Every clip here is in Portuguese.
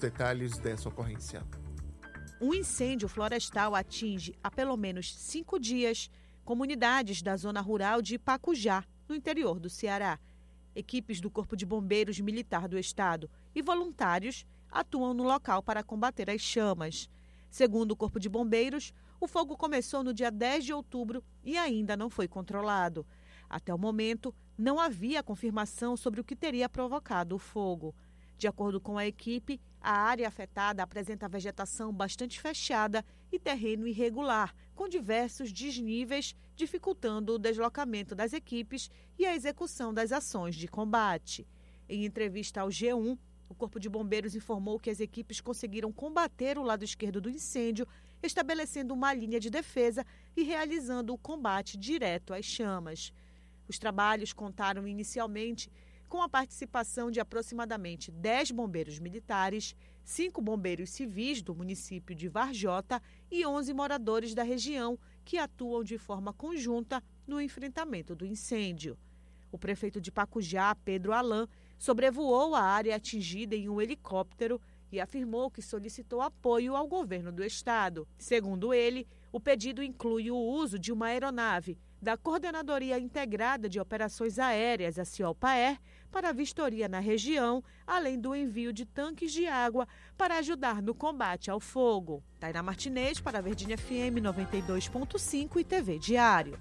detalhes dessa ocorrência. Um incêndio florestal atinge há pelo menos 5 dias comunidades da zona rural de Pacujá, no interior do Ceará. Equipes do Corpo de Bombeiros Militar do Estado e voluntários atuam no local para combater as chamas. Segundo o Corpo de Bombeiros, o fogo começou no dia 10 de outubro e ainda não foi controlado. Até o momento, não havia confirmação sobre o que teria provocado o fogo. De acordo com a equipe, a área afetada apresenta vegetação bastante fechada e terreno irregular, com diversos desníveis, dificultando o deslocamento das equipes e a execução das ações de combate. Em entrevista ao G1, o Corpo de Bombeiros informou que as equipes conseguiram combater o lado esquerdo do incêndio, estabelecendo uma linha de defesa e realizando o combate direto às chamas. Os trabalhos contaram inicialmente com a participação de aproximadamente 10 bombeiros militares, 5 bombeiros civis do município de Varjota e 11 moradores da região que atuam de forma conjunta no enfrentamento do incêndio. O prefeito de Pacujá, Pedro Alan, sobrevoou a área atingida em um helicóptero e afirmou que solicitou apoio ao governo do estado. Segundo ele, o pedido inclui o uso de uma aeronave da Coordenadoria Integrada de Operações Aéreas, a CIOPAER, para a vistoria na região, além do envio de tanques de água para ajudar no combate ao fogo. Tainá Martinez para a Verdinha FM 92.5 e TV Diário.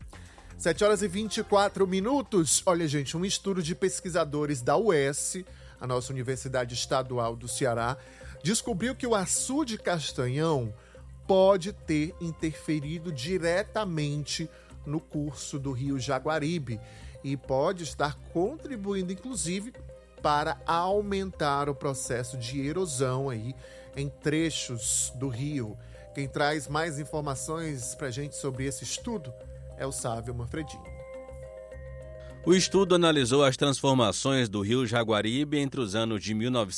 7h24. Olha, gente, um estudo de pesquisadores da UES, a nossa Universidade Estadual do Ceará, descobriu que o açude castanhão pode ter interferido diretamente no curso do rio Jaguaribe e pode estar contribuindo, inclusive, para aumentar o processo de erosão aí em trechos do rio. Quem traz mais informações para a gente sobre esse estudo é o Sávio Manfredini. O estudo analisou as transformações do rio Jaguaribe entre os anos de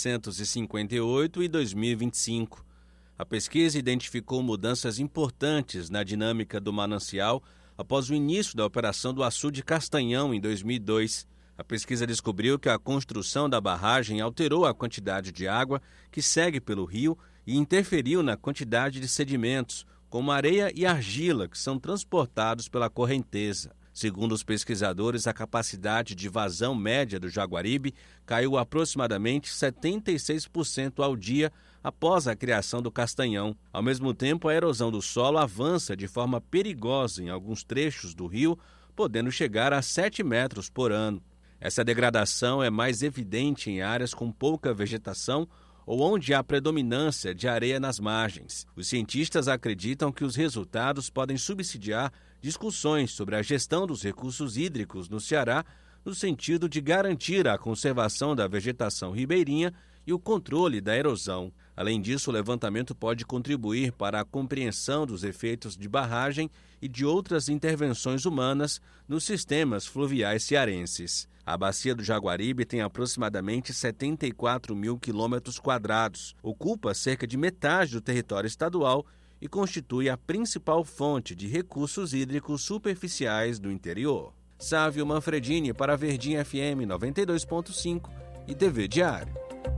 1958 e 2025. A pesquisa identificou mudanças importantes na dinâmica do manancial após o início da operação do açude Castanhão em 2002. A pesquisa descobriu que a construção da barragem alterou a quantidade de água que segue pelo rio e interferiu na quantidade de sedimentos, como areia e argila, que são transportados pela correnteza. Segundo os pesquisadores, a capacidade de vazão média do Jaguaribe caiu aproximadamente 76% ao dia após a criação do Castanhão. Ao mesmo tempo, a erosão do solo avança de forma perigosa em alguns trechos do rio, podendo chegar a 7 metros por ano. Essa degradação é mais evidente em áreas com pouca vegetação ou onde há predominância de areia nas margens. Os cientistas acreditam que os resultados podem subsidiar discussões sobre a gestão dos recursos hídricos no Ceará, no sentido de garantir a conservação da vegetação ribeirinha e o controle da erosão. Além disso, o levantamento pode contribuir para a compreensão dos efeitos de barragem e de outras intervenções humanas nos sistemas fluviais cearenses. A bacia do Jaguaribe tem aproximadamente 74 mil quilômetros quadrados, ocupa cerca de metade do território estadual e constitui a principal fonte de recursos hídricos superficiais do interior. Sávio Manfredini para a Verdinha FM 92.5 e TV Diário.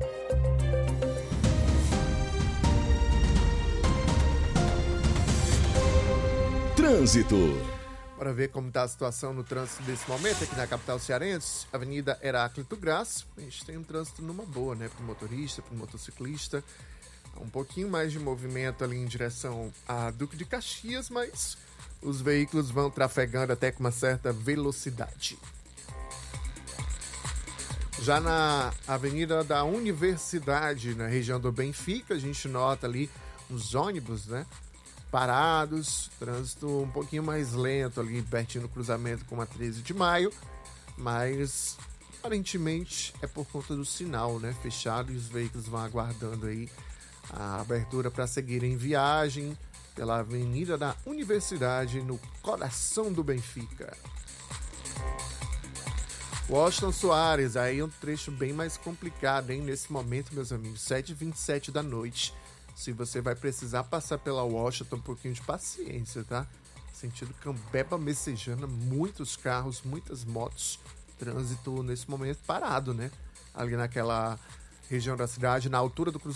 Trânsito. Bora ver como está a situação no trânsito desse momento aqui na capital cearense. Avenida Heráclito Graça. A gente tem um trânsito numa boa, né? Para o motorista, para o motociclista. Um pouquinho mais de movimento ali em direção a Duque de Caxias, mas os veículos vão trafegando até com uma certa velocidade. Já na Avenida da Universidade, na região do Benfica, a gente nota ali os ônibus, né? Parados, trânsito um pouquinho mais lento ali, pertinho do cruzamento com a 13 de maio, mas aparentemente é por conta do sinal, né? Fechado, e os veículos vão aguardando aí a abertura para seguirem viagem pela Avenida da Universidade, no coração do Benfica. Washington Soares, aí um trecho bem mais complicado, hein? Nesse momento, meus amigos, 7h27 da noite. Se você vai precisar passar pela Washington, um pouquinho de paciência, tá? Sentido Cambeba, Messejana, muitos carros, muitas motos. Trânsito nesse momento parado, né? Ali naquela região da cidade, na altura do cruzamento